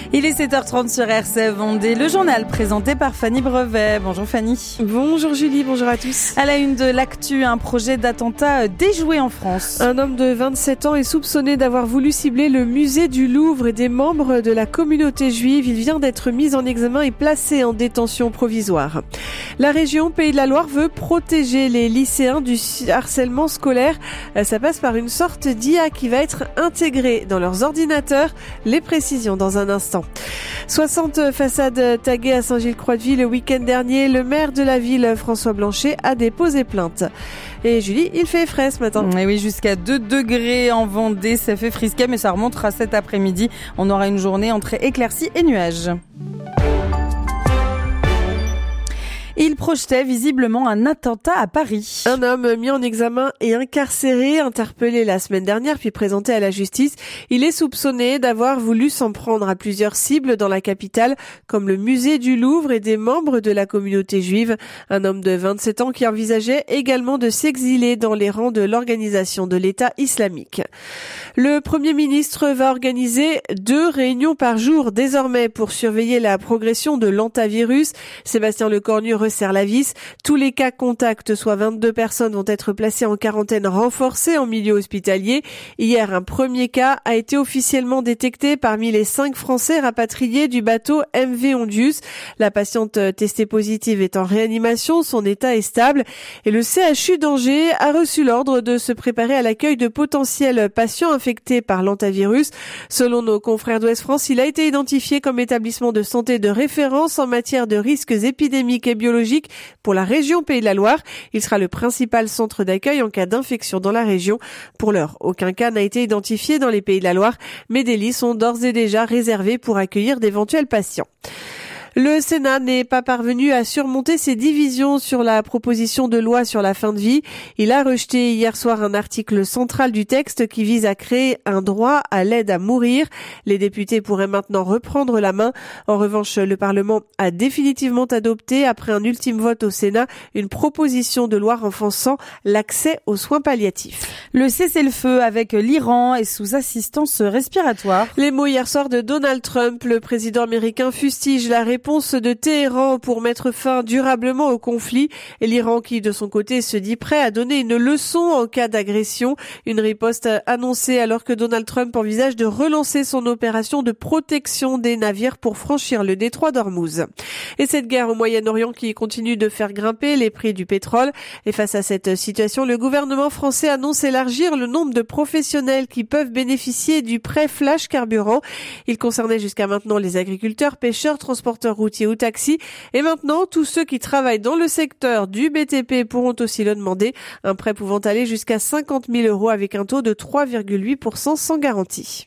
Il est 7h30 sur RCF Vendée, le journal présenté par Fanny Brevet. Bonjour Fanny. Bonjour Julie, bonjour à tous. À la une de l'actu, un projet d'attentat déjoué en France. Un homme de 27 ans est soupçonné d'avoir voulu cibler le musée du Louvre et des membres de la communauté juive. Il vient d'être mis en examen et placé en détention provisoire. La région Pays de la Loire veut protéger les lycéens du harcèlement scolaire. Ça passe par une sorte d'IA qui va être intégrée dans leurs ordinateurs. Les précisions dans un instant. 60 façades taguées à Saint-Gilles-Croix-de-Vie le week-end dernier. Le maire de la ville, François Blanchet, a déposé plainte. Et Julie, il fait frais ce matin. Et oui, jusqu'à 2 degrés en Vendée, ça fait frisquet, mais ça remontera cet après-midi. On aura une journée entre éclaircies et nuages. Il projetait visiblement un attentat à Paris. Un homme mis en examen et incarcéré, interpellé la semaine dernière puis présenté à la justice. Il est soupçonné d'avoir voulu s'en prendre à plusieurs cibles dans la capitale, comme le musée du Louvre et des membres de la communauté juive. Un homme de 27 ans qui envisageait également de s'exiler dans les rangs de l'organisation de l'État islamique. Le Premier ministre va organiser 2 réunions par jour désormais pour surveiller la progression de l'hantavirus. Sébastien Lecornu resserre la vis. Tous les cas contacts, soit 22 personnes, vont être placés en quarantaine renforcée en milieu hospitalier. Hier, un premier cas a été officiellement détecté parmi les 5 Français rapatriés du bateau MV Ondius. La patiente testée positive est en réanimation, son état est stable et le CHU d'Angers a reçu l'ordre de se préparer à l'accueil de potentiels patients infectés par l'hantavirus. Selon nos confrères d'Ouest France, il a été identifié comme établissement de santé de référence en matière de risques épidémiques et biologiques pour la région Pays de la Loire. Il sera le principal centre d'accueil en cas d'infection dans la région. Pour l'heure, aucun cas n'a été identifié dans les Pays de la Loire, mais des lits sont d'ores et déjà réservés pour accueillir d'éventuels patients. Le Sénat n'est pas parvenu à surmonter ses divisions sur la proposition de loi sur la fin de vie. Il a rejeté hier soir un article central du texte qui vise à créer un droit à l'aide à mourir. Les députés pourraient maintenant reprendre la main. En revanche, le Parlement a définitivement adopté, après un ultime vote au Sénat, une proposition de loi renforçant l'accès aux soins palliatifs. Le cessez-le-feu avec l'Iran est sous assistance respiratoire. Les mots hier soir de Donald Trump, le président américain, fustige la réponse de Téhéran pour mettre fin durablement au conflit, et l'Iran qui de son côté se dit prêt à donner une leçon en cas d'agression. Une riposte annoncée alors que Donald Trump envisage de relancer son opération de protection des navires pour franchir le détroit d'Ormuz. Et cette guerre au Moyen-Orient qui continue de faire grimper les prix du pétrole. Et face à cette situation, le gouvernement français annonce élargir le nombre de professionnels qui peuvent bénéficier du prêt flash carburant. Il concernait jusqu'à maintenant les agriculteurs, pêcheurs, transporteurs routiers ou taxis. Et maintenant, tous ceux qui travaillent dans le secteur du BTP pourront aussi le demander. Un prêt pouvant aller jusqu'à 50 000 € avec un taux de 3,8% sans garantie.